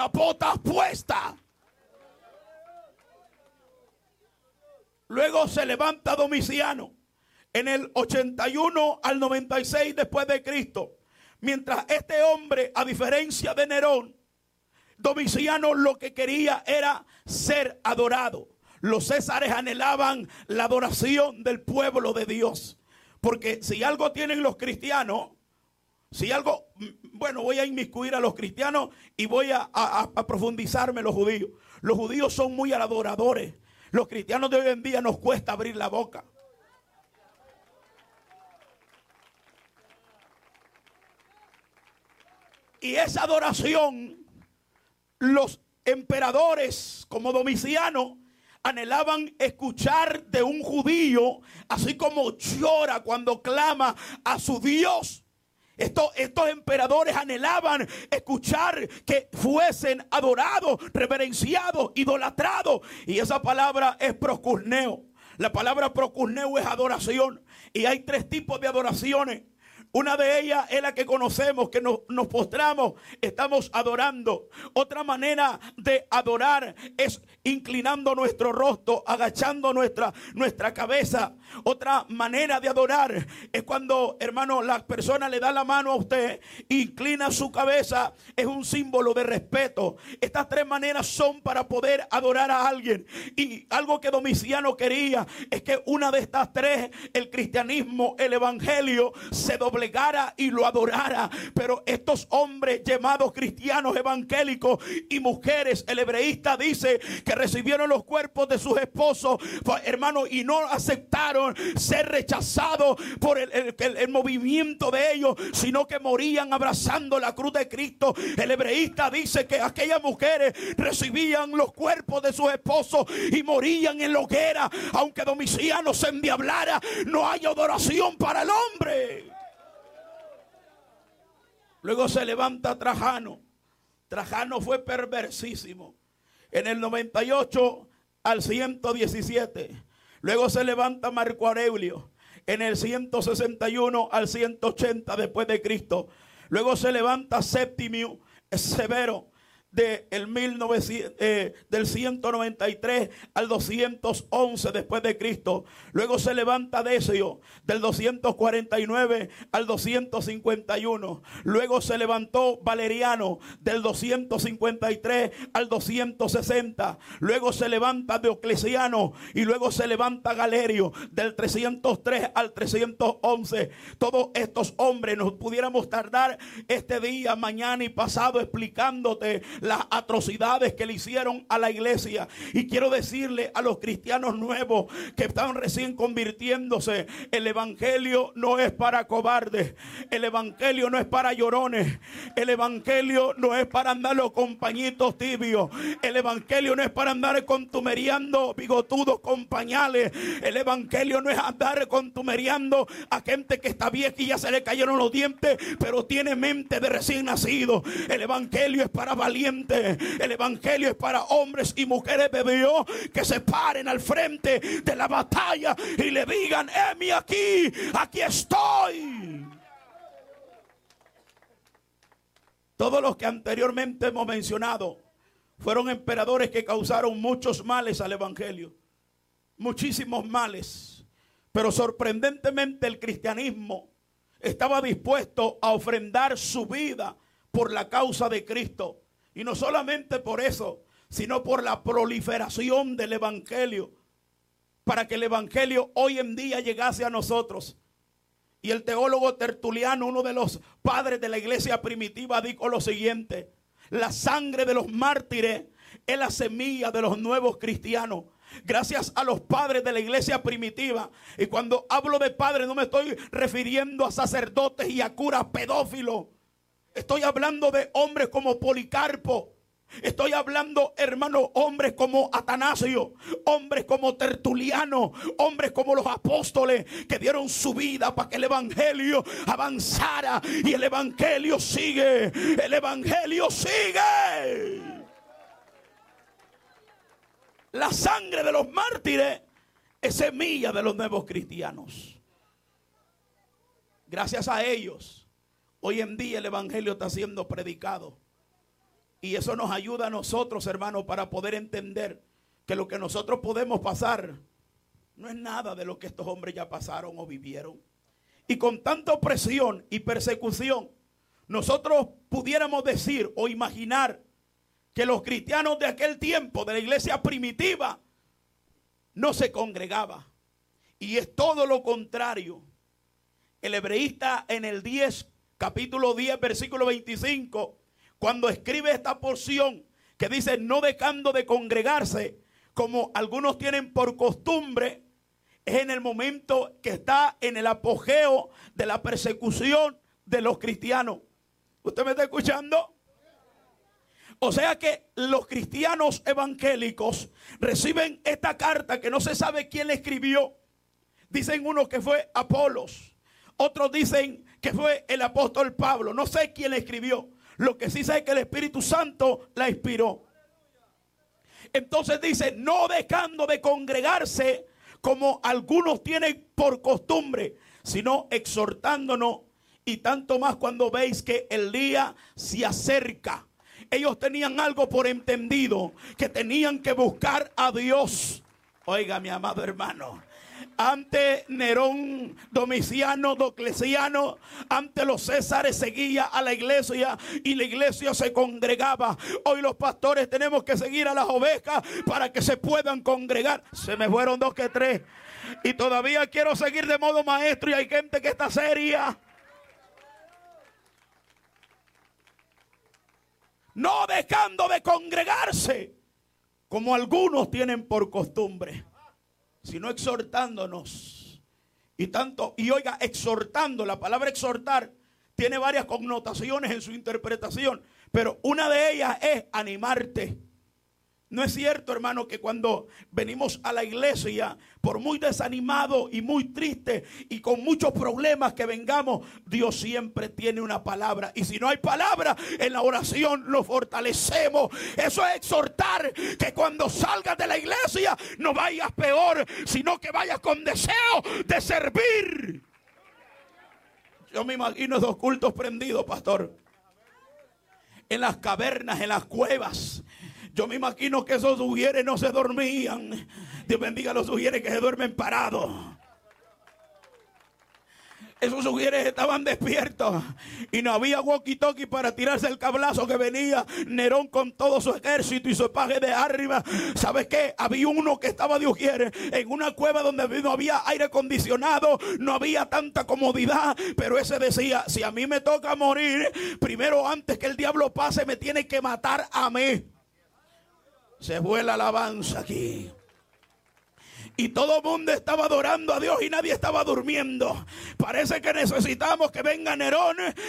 a botas puestas. Luego se levanta Domiciano en el 81 al 96 después de Cristo. Mientras este hombre, a diferencia de Nerón, Domiciano lo que quería era ser adorado. Los césares anhelaban la adoración del pueblo de Dios. Porque si algo tienen los cristianos, voy a inmiscuir a los cristianos y voy a profundizarme en los judíos. Los judíos son muy adoradores. Los cristianos de hoy en día nos cuesta abrir la boca. Y esa adoración, los emperadores como Domiciano anhelaban escuchar de un judío, así como llora cuando clama a su Dios. Estos emperadores anhelaban escuchar que fuesen adorados, reverenciados, idolatrados. Y esa palabra es proskuneo. La palabra proskuneo es adoración. Y hay 3 tipos de adoraciones. Una de ellas es la que conocemos, que nos postramos, estamos adorando. Otra manera de adorar es inclinando nuestro rostro, agachando nuestra cabeza. Otra manera de adorar es cuando, hermano, la persona le da la mano a usted, inclina su cabeza, es un símbolo de respeto. Estas 3 maneras son para poder adorar a alguien. Y algo que Domiciano quería es que una de estas 3, el cristianismo, el evangelio, se doblegara y lo adorara. Pero estos hombres llamados cristianos evangélicos y mujeres, el hebreísta dice que recibieron los cuerpos de sus esposos, hermano, y no aceptaron ser rechazados por el movimiento de ellos, sino que morían abrazando la cruz de Cristo. El hebreísta dice que aquellas mujeres recibían los cuerpos de sus esposos y morían en la hoguera. Aunque Domiciano se endiablara, no hay adoración para el hombre. Luego se levanta Trajano. Trajano fue perversísimo. En el 98 al 117. Luego se levanta Marco Aurelio. En el 161 al 180 después de Cristo. Luego se levanta Septimio Severo. Del 193 al 211 después de Cristo. Luego se levanta Decio del 249 al 251. Luego se levantó Valeriano del 253 al 260. Luego se levanta Diocleciano y luego se levanta Galerio del 303 al 311. Todos estos hombres, nos pudiéramos tardar este día, mañana y pasado explicándote las atrocidades que le hicieron a la iglesia. Y quiero decirle a los cristianos nuevos que están recién convirtiéndose: el evangelio no es para cobardes, el evangelio no es para llorones, el evangelio no es para andarlo con pañitos tibios, el evangelio no es para andar contumeriando bigotudos con pañales, el evangelio no es andar contumeriando a gente que está vieja y ya se le cayeron los dientes pero tiene mente de recién nacido. El evangelio es para valientes. El evangelio es para hombres y mujeres de Dios que se paren al frente de la batalla y le digan: heme aquí estoy. Todos los que anteriormente hemos mencionado fueron emperadores que causaron muchos males al evangelio, muchísimos males. Pero sorprendentemente el cristianismo estaba dispuesto a ofrendar su vida por la causa de Cristo. Y no solamente por eso, sino por la proliferación del evangelio, para que el evangelio hoy en día llegase a nosotros. Y el teólogo Tertuliano, uno de los padres de la iglesia primitiva, dijo lo siguiente: la sangre de los mártires es la semilla de los nuevos cristianos. Gracias a los padres de la iglesia primitiva. Y cuando hablo de padres, no me estoy refiriendo a sacerdotes y a curas pedófilos. Estoy hablando de hombres como Policarpo. Estoy hablando, hermano, hombres como Atanasio, hombres como Tertuliano, hombres como los apóstoles que dieron su vida para que el evangelio avanzara. Y el evangelio sigue. El evangelio sigue. La sangre de los mártires es semilla de los nuevos cristianos. Gracias a ellos, hoy en día el evangelio está siendo predicado. Y eso nos ayuda a nosotros, hermanos, para poder entender que lo que nosotros podemos pasar no es nada de lo que estos hombres ya pasaron o vivieron. Y con tanta opresión y persecución, nosotros pudiéramos decir o imaginar que los cristianos de aquel tiempo, de la iglesia primitiva, no se congregaba. Y es todo lo contrario. El hebreísta en el capítulo 10, versículo 25, cuando escribe esta porción que dice no dejando de congregarse, como algunos tienen por costumbre, es en el momento que está en el apogeo de la persecución de los cristianos. ¿Usted me está escuchando? O sea que los cristianos evangélicos reciben esta carta que no se sabe quién la escribió. Dicen unos que fue Apolos, otros dicen que fue el apóstol Pablo. No sé quién la escribió. Lo que sí sé es que el Espíritu Santo la inspiró. Entonces dice, no dejando de congregarse como algunos tienen por costumbre, sino exhortándonos, y tanto más cuando veis que el día se acerca. Ellos tenían algo por entendido, que tenían que buscar a Dios. Oiga, mi amado hermano, ante Nerón, Domiciano, Diocleciano, ante los Césares seguía a la iglesia y la iglesia se congregaba. Hoy los pastores tenemos que seguir a las ovejas para que se puedan congregar. Se me fueron 2 que 3 y todavía quiero seguir de modo maestro y hay gente que está seria. No dejando de congregarse como algunos tienen por costumbre, sino exhortándonos. Y oiga, exhortando, la palabra exhortar tiene varias connotaciones en su interpretación, pero una de ellas es animarte. No es cierto, hermano, que cuando venimos a la iglesia, por muy desanimado y muy triste y con muchos problemas que vengamos, Dios siempre tiene una palabra. Y si no hay palabra, en la oración nos fortalecemos. Eso es exhortar, que cuando salgas de la iglesia no vayas peor, sino que vayas con deseo de servir. Yo me imagino esos cultos prendidos, pastor, en las cavernas, en las cuevas. Yo me imagino que esos ujieres no se dormían. Dios bendiga a los ujieres que se duermen parados. Esos ujieres estaban despiertos y no había walkie-talkie para tirarse el cablazo que venía Nerón con todo su ejército y su paje de arriba. ¿Sabes qué? Había uno que estaba de ujieres en una cueva donde no había aire acondicionado, no había tanta comodidad, pero ese decía, si a mí me toca morir, primero antes que el diablo pase me tiene que matar a mí. Se fue la alabanza aquí. Y todo el mundo estaba adorando a Dios y nadie estaba durmiendo. Parece que necesitamos que venga Nerón